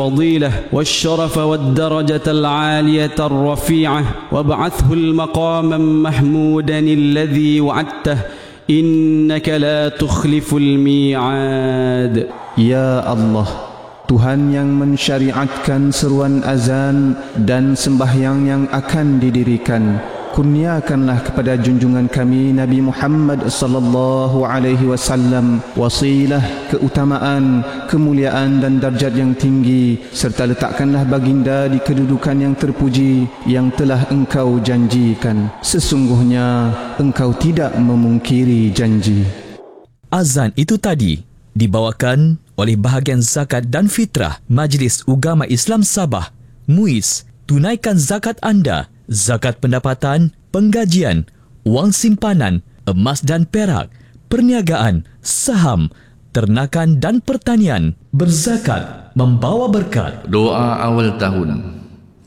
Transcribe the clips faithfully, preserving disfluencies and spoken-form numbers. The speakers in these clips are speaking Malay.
الفضيلة والشرف والدرجة العالية الرفيعة وابعثه المقام محمودا الذي وعدته إنك لا تخلف الميعاد. Ya Allah, Tuhan yang mensyariatkan seruan azan dan sembahyang yang akan didirikan, kurniakanlah kepada junjungan kami Nabi Muhammad sallallahu alaihi wasallam wasilah, keutamaan, kemuliaan dan darjat yang tinggi, serta letakkanlah baginda di kedudukan yang terpuji yang telah engkau janjikan. Sesungguhnya engkau tidak memungkiri janji. Azan itu tadi dibawakan oleh bahagian zakat dan fitrah Majlis Ugama Islam Sabah, M U I Z. Tunaikan zakat anda, zakat pendapatan, penggajian, wang simpanan, emas dan perak, perniagaan, saham, ternakan dan pertanian. Berzakat membawa berkat. Doa awal tahun.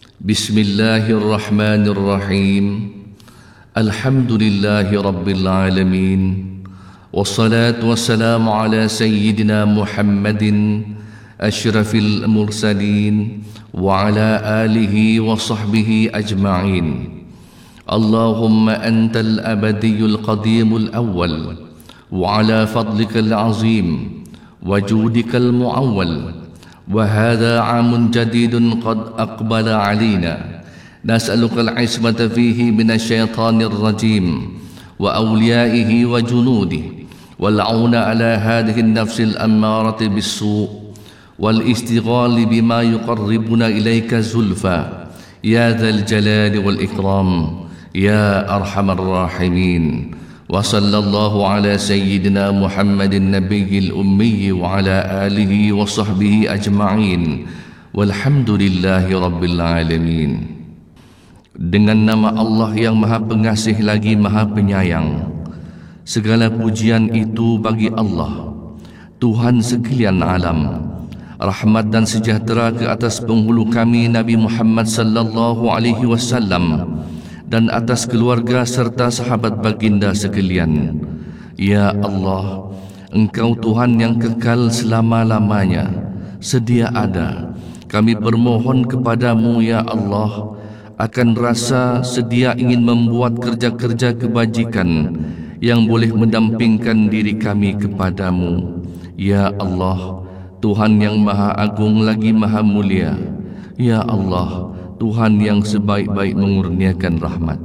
Bismillahirrahmanirrahim. Alhamdulillahi Rabbil Alamin. Wassalatu wassalamu ala Sayyidina Muhammadin asyrafil mursalin wa ala alihi wa sahbihi ajma'in. Allahumma antal abadiyul qadimul awwal wa ala fadlikal azim wa judikal muawwal wa hadha amun jadidun qad aqbala alina nas'alukal ismata fihi minasyaitanir rajim wa awliyaihi wa junudihi wal auna ala hadhihi an-nafsil ammarati bis-su' والاستغال بما يقربنا إليك زلفى يا ذا الجلال والإكرام يا أرحم الراحمين. وصلى الله على سيدنا محمد النبي الأمي وعلى آله وصحبه أجمعين والحمد لله رب العالمين. Dengan nama Allah yang Maha Pengasih lagi Maha Penyayang, segala pujian itu bagi Allah, Tuhan sekalian alam. Rahmat dan sejahtera ke atas penghulu kami Nabi Muhammad sallallahu alaihi wasallam dan atas keluarga serta sahabat baginda sekalian. Ya Allah, Engkau Tuhan yang kekal selama-lamanya, sedia ada. Kami bermohon kepadamu ya Allah akan rasa sedia ingin membuat kerja-kerja kebajikan yang boleh mendampingkan diri kami kepadamu. Ya Allah, Tuhan yang Maha Agung lagi Maha Mulia. Ya Allah, Tuhan yang sebaik-baik mengurniakan rahmat.